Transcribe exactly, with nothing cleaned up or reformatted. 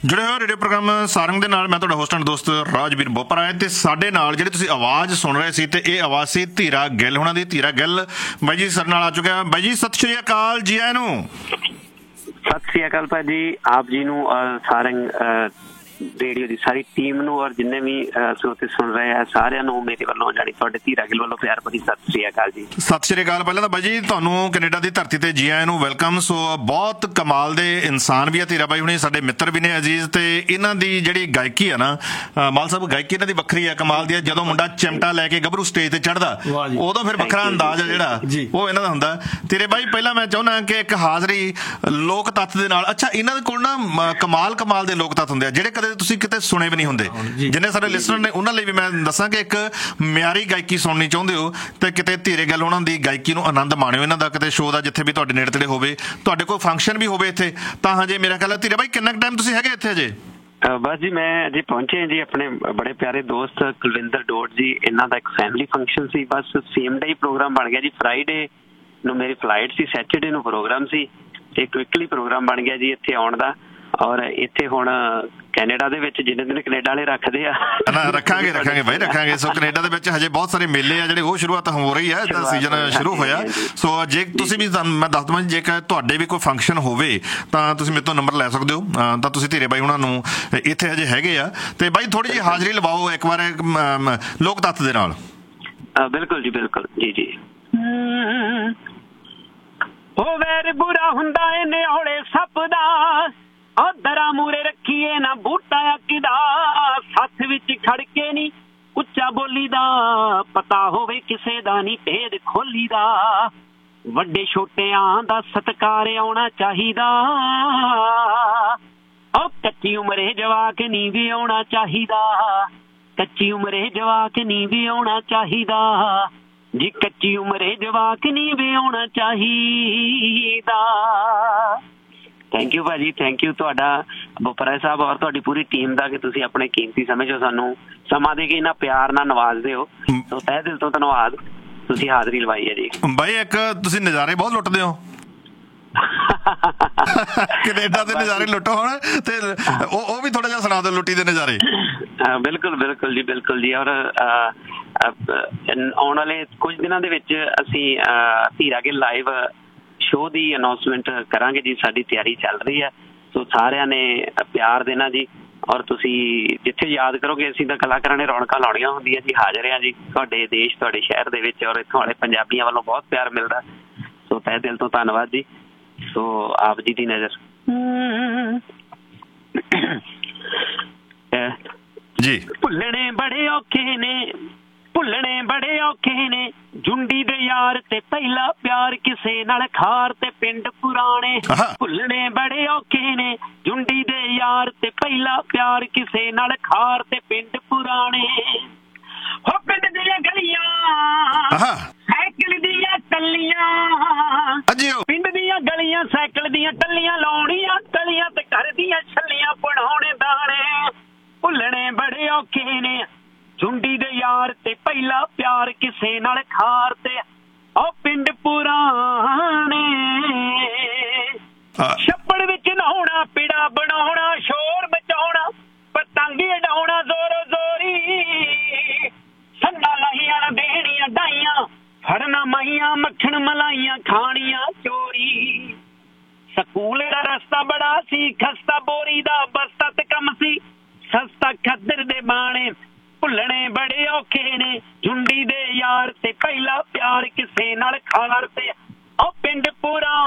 जुड़े हो radio programme Sarang दे नाल मैं तुहाडा होस्ट एंड दोस्त राजवीर बोपरा है ते साडे नाल जिहड़ी तुसीं आवाज़ सुन रहे सी ते ये आवाज़ सी धीरा गिल होना दी। धीरा गिल बाई जी साडे नाल आ चुका है। बाई जी सत श्री अकाल जी आयां नूं। सत श्री अकाल भाजी आप जी नूं और सारंग रेडियो की सारी टीम नूं और जिन्ने भी श्रोते सुन रहे हैं सारिਆਂ ਨੂੰ मेरे ਵੱਲੋਂ जानी तुहाडे धीरा गिल ਵੱਲੋਂ प्यार भरी सत श्री अकाल जी। सत श्री अकाल। ਪਹਿਲਾਂ ਤਾਂ ਬਾਈ ਜੀ ਤੁਹਾਨੂੰ ਕੈਨੇਡਾ ਦੀ ਧਰਤੀ ਤੇ ਜੀ ਆਇਆਂ ਨੂੰ ਵੈਲਕਮ। ਸੋ ਬਹੁਤ ਕਮਾਲ ਦੇ ਇਨਸਾਨ ਵੀ ਆ ਧੀਰਾ ਬਾਈ ਹੁਣੀ, ਸਾਡੇ ਮਿੱਤਰ ਵੀ ਨੇ ਅਜ਼ੀਜ਼, ਤੇ ਇਹਨਾਂ ਦੀ ਜਿਹੜੀ ਗਾਇਕੀ ਆ ਨਾ ਮਾਲ ਸਾਹਿਬ, ਗਾਇਕੀ ਇਹਨਾਂ ਦੀ ਵੱਖਰੀ ਆ, ਕਮਾਲ ਦੀ ਆ। ਜਦੋਂ ਮੁੰਡਾ ਚਿਮਟਾ ਲੈ ਕੇ ਗੱਭਰੂ ਸਟੇਜ ਤੇ ਚੜ੍ਹਦਾ ਉਦੋਂ ਫਿਰ ਵੱਖਰਾ ਅੰਦਾਜ਼ ਆ ਜਿਹੜਾ ਉਹ ਇਹਨਾਂ ਦਾ ਹੁੰਦਾ। ਤੇਰੇ ਬਾਈ ਪਹਿਲਾਂ ਮੈਂ ਚਾਹੁੰਦਾ ਕਿ ਇੱਕ ਹਾਜ਼ਰੀ ਲੋਕ ਤੱਤ ਦੇ ਨਾਲ। ਅੱਛਾ, ਇਹਨਾਂ ਦੇ ਕੋਲ ਨਾ ਕਮਾਲ ਕਮਾਲ ਦੇ ਲੋਕ ਤੱਤ ਹੁੰਦੇ ਆ ਜਿਹੜੇ ਕਦੇ ਤੁਸੀਂ ਕਿਤੇ ਸੁਣੇ ਵੀ ਨਹੀਂ ਹੁੰਦੇ। ਜਿੰਨੇ ਸਾਡੇ ਲਿਸਨਰ ਨੇ ਉਹਨਾਂ ਲਈ ਵੀ ਮੈਂ ਦੱਸਾਂ ਕਿ ਇੱਕ ਮਿਆਰੀ ਗਾਇਕੀ ਸੁਣਨੀ ਚਾਹੁੰਦੇ ਹੋ ਤੇ ਕਿਤੇ ਧੀਰੇ ਗੱਲ ਉਹਨਾਂ ਦੀ ਗਾਇਕੀ ਨੂੰ ਆਨੰਦ ਮਾਣਿਓ ਇਹਨਾਂ ਦਾ, ਕਿਤੇ ਸ਼ੋਅ ਦਾ ਜਿੱਥੇ ਵੀ ਤੁਹਾਡੇ ਨੇੜੇ ਤੇੜੇ ਹੋਵੇ, ਤੁਹਾਡੇ ਕੋਲ ਫੰਕਸ਼ਨ ਵੀ ਹੋਵੇ ਇੱਥੇ, ਤਾਂ ਹਜੇ ਮੇਰਾ ਖਿਆਲ ਹੈ ਧੀਰੇ ਬਾਈ ਕਿੰਨਾ ਕੁ ਟਾਈਮ ਤੁਸੀਂ ਹੈਗੇ ਇੱਥੇ ਹਜੇ? ਬਸ ਜੀ ਮੈਂ ਅਜੇ ਪਹੁੰਚੇ ਜੀ, ਆਪਣੇ ਬੜੇ ਪਿਆਰੇ ਦੋਸਤ ਕੁਲਵਿੰਦਰ ਡੋਟ ਜੀ, ਇਹਨਾਂ ਦਾ ਇੱਕ ਫੈਮਿਲੀ ਫੰਕਸ਼ਨ ਸੀ, ਬਸ ਸੇਮ ਡੇ ਹੀ ਪ੍ਰੋਗਰਾਮ ਬਣ ਗਿਆ ਜੀ। ਫਰਾਈਡੇ ਨੂੰ ਮੇਰੀ ਫਲਾਈਟ ਸੀ, ਸੈਚਰਡੇ ਨੂੰ ਪ੍ਰੋਗਰਾਮ ਸੀ ਤੇ ਕੁਇਕਲੀ ਪ੍ਰੋਗਰਾਮ ਬਣ ਗਿਆ ਜੀ ਇੱਥੇ ਆਉਣ ਦਾ। ਔਰ ਇੱਥੇ ਹੁਣ ਕੈਨੇਡਾ ਦੇ ਵਿੱਚ ਜਿੰਨੇ ਦਿਨ ਕੈਨੇਡਾ ਵਾਲੇ ਰੱਖਦੇ ਆ ਰੱਖਾਂਗੇ ਰੱਖਾਂਗੇ ਬਾਈ ਰੱਖਾਂਗੇ। ਸੋ ਕੈਨੇਡਾ ਦੇ ਵਿੱਚ ਹਜੇ ਬਹੁਤ ਸਾਰੇ ਮੇਲੇ ਆ ਜਿਹੜੇ ਉਹ ਸ਼ੁਰੂਆਤ ਹੋ ਰਹੀ ਹੈ, ਇਹਦਾ ਸੀਜ਼ਨ ਸ਼ੁਰੂ ਹੋਇਆ। ਸੋ ਜੇ ਤੁਸੀਂ ਵੀ ਮੈਂ ਦੱਸ ਦਵਾਂ ਜੇ ਤੁਹਾਡੇ ਵੀ ਕੋਈ ਫੰਕਸ਼ਨ ਹੋਵੇ ਤਾਂ ਤੁਸੀਂ ਮੇਰੇ ਤੋਂ ਨੰਬਰ ਲੈ ਸਕਦੇ ਹੋ, ਤਾਂ ਤੁਸੀਂ ਧੀਰੇ ਬਾਈ ਉਹਨਾਂ ਨੂੰ ਇੱਥੇ ਹਜੇ ਹੈਗੇ ਆ ਤੇ ਬਾਈ ਥੋੜੀ ਜਿਹੀ ਹਾਜ਼ਰੀ ਲਵਾਓ ਇੱਕ ਵਾਰ ਲੋਕ ਤੱਤ ਦੇ ਨਾਲ। ਬਿਲਕੁਲ ਜੀ ਬਿਲਕੁਲ ਜੀ ਜੀ। ਉਹ ਵੈਰ ਬੁਰਾ ਹੁੰਦਾ ਏ ਨਿਹੋਲੇ ਸੱਪ ਦਾ, ਦਰਾ ਮੂਰੇ ਰੱਖੀਏ ਨਾ ਬੂਟਾ ਕਿਦਾ, ਸੱਥ ਵਿੱਚ ਖੜ ਕੇ ਨੀ ਉੱਚਾ ਬੋਲੀ ਦਾ, ਪਤਾ ਹੋਵੇ ਕਿਸੇ ਦਾ ਨੀ ਭੇਦ ਖੋਲੀ ਦਾ, ਵੱਡੇ ਛੋਟਿਆਂ ਦਾ ਸਤਿਕਾਰ ਆਉਣਾ ਚਾਹੀਦਾ, ਉਹ ਕੱਚੀ ਉਮਰੇ ਜਵਾਕ ਨੀ ਵੀ ਆਉਣਾ ਚਾਹੀਦਾ, ਕੱਚੀ ਉਮਰੇ ਜਵਾਕ ਨੀ ਵੀ ਆਉਣਾ ਚਾਹੀਦਾ, ਜੀ ਕੱਚੀ ਉਮਰੇ ਜਵਾਕ ਨੀ ਵੀ ਆਉਣਾ ਚਾਹੀਦਾ। ਥੈਂਕ ਯੂ ਭਾਜੀ, ਥੈਂਕ ਯੂ ਤੁਹਾਡਾ ਬੋਪਰਾ ਸਾਹਿਬ ਔਰ ਤੁਹਾਡੀ ਪੂਰੀ ਟੀਮ ਦਾ ਕਿ ਤੁਸੀਂ ਆਪਣੇ ਕੀਮਤੀ ਸਮੇਂ 'ਚੋਂ ਸਾਨੂੰ ਸਮਾਂ ਦੇ ਕੇ ਇਹਨਾਂ ਪਿਆਰ ਨਾਲ ਨਵਾਜ਼ਦੇ ਹੋ। ਸੋ ਤਹਿ ਦਿਲ ਤੋਂ ਧੰਨਵਾਦ, ਤੁਸੀਂ ਹਾਜ਼ਰੀ ਲਵਾਈ ਹੈ ਜੀ। ਬਾਈ ਇੱਕ ਤੁਸੀਂ ਨਜ਼ਾਰੇ ਬਹੁਤ ਲੁੱਟਦੇ ਹੋ ਕੈਨੇਡਾ ਦੇ ਨਜ਼ਾਰੇ ਲੁੱਟੋ ਹੁਣ ਤੇ ਉਹ ਉਹ ਵੀ ਥੋੜਾ ਜਿਹਾ ਸੁਣਾ ਦਿਓ ਲੁੱਟੀ ਦੇ ਨਜ਼ਾਰੇ। ਬਿਲਕੁਲ ਬਿਲਕੁਲ ਜੀ ਬਿਲਕੁਲ ਜੀ। ਔਰ ਆਉਣ ਵਾਲੇ ਕੁਝ ਦਿਨਾਂ ਦੇ ਵਿੱਚ ਅਸੀਂ ਧੀਰਾ ਗਿੱਲ ਲਾਈਵ ਸ਼ੋਅ ਦੀ ਅਨਾਊਂਸਮੈਂਟ ਕਰਾਂਗੇ ਜੀ, ਸਾਡੀ ਤਿਆਰੀ ਚੱਲ ਰਹੀ ਹੈ। ਸੋ ਸਾਰਿਆਂ ਨੇ ਪਿਆਰ ਦੇਣਾ ਜੀ, ਔਰ ਤੁਸੀਂ ਜਿੱਥੇ ਯਾਦ ਕਰੋਗੇ ਅਸੀਂ ਤਾਂ ਕਲਾਕਾਰਾਂ ਨੇ ਰੌਣਕਾਂ ਲਾਉਣੀਆਂ ਹੁੰਦੀਆਂ ਜੀ। ਹਾਜ਼ਰ ਹਾਂ ਜੀ ਤੁਹਾਡੇ ਦੇਸ਼ ਤੁਹਾਡੇ ਸ਼ਹਿਰ ਦੇ ਵਿੱਚ, ਔਰ ਇੱਥੋਂ ਵਾਲੇ ਪੰਜਾਬੀਆਂ ਵੱਲੋਂ ਬਹੁਤ ਪਿਆਰ ਮਿਲਦਾ। ਸੋ ਤਹਿ ਦਿਲ ਤੋਂ ਧੰਨਵਾਦ ਜੀ। ਸੋ ਆਪ ਜੀ ਦੀ ਨਜ਼ਰ ਜੀ। ਭੁੱਲਣੇ ਬੜੇ ਔਖੇ ਨੇ, ਭੁੱਲਣੇ ਬੜੇ ਔਖੇ ਨੇ, ਜੁੰਡੀ ਦੇ ਯਾਰ ਤੇ ਪਹਿਲਾ ਪਿਆਰ ਕਿਸੇ ਨਾਲ ਖਾਰ ਤੇ ਪਿੰਡ ਪੁਰਾਣੇ, ਭੁੱਲਣੇ ਬੜੇ ਔਖੇ ਨੇ, ਜੁੰਡੀ ਦੇ ਯਾਰ ਤੇ ਪਹਿਲਾ ਪਿਆਰ ਕਿਸੇ ਨਾਲ ਖਾਰ ਤੇ ਪਿੰਡ ਪੁਰਾਣੇ, ਹੋ ਪਿੰਡ ਦੀਆਂ ਗਲੀਆਂ ਸਾਈਕਲ ਦੀਆਂ ਟੱਲੀਆਂ, ਪਿੰਡ ਦੀਆਂ ਗਲੀਆਂ ਸਾਈਕਲ ਦੀਆਂ ਟੱਲੀਆਂ, ਲਾਉਣੀਆਂ ਟੱਲੀਆਂ ਤੇ ਘਰ ਦੀਆਂ ਛੱਲੀਆਂ ਬਣਾਉਣੇ ਦਾਣੇ, ਭੁੱਲਣੇ ਬੜੇ ਔਖੇ ਨੇ, ਜੁੰਡੀ ਦੇ ਯਾਰ ਤੇ ਪਹਿਲਾ ਪਿਆਰ ਕਿਸੇ ਨਾਲ ਖਾਰ ਤੇ ਉਹ ਪਿੰਡ ਪੁਰਾਣੇ, ਛੱਪੜ ਵਿੱਚ ਨਹਾਉਣਾ ਪੀੜਾ ਬਣਾਉਣਾ, ਸ਼ੋਰ ਮਚਾਉਣਾ ਪਤੰਗ ਉਡਾਉਣਾ ਜ਼ੋਰੋ ਜ਼ੋਰੀ, ਸੰਨਾ ਲਾਈਆਂ ਦੇਣੀਆਂ ਡਾਈਆਂ, ਫੜਨਾ ਮਾਈਆਂ ਮੱਖਣ ਮਲਾਈਆਂ ਖਾਣੀਆਂ ਚੋਰੀ, ਸਕੂਲ ਦਾ ਰਸਤਾ ਬੜਾ ਸੀ ਖਸਤਾ, ਬੋਰੀ ਦਾ ਬਸਤਾ ਤੇ ਕੰਮ ਸੀ ਸਸਤਾ, ਖੱਦਰ ਦੇ ਬਾਣੇ, ਭੁੱਲਣੇ ਬੜੇ ਔਖੇ ਨੇ, ਜੁੰਡੀ ਦੇ ਯਾਰ ਤੇ ਪਹਿਲਾ ਪਿਆਰ ਕਿਸੇ ਨਾਲ ਖਾਰ ਤੇ ਉਹ ਪਿੰਡ ਪੁਰਾ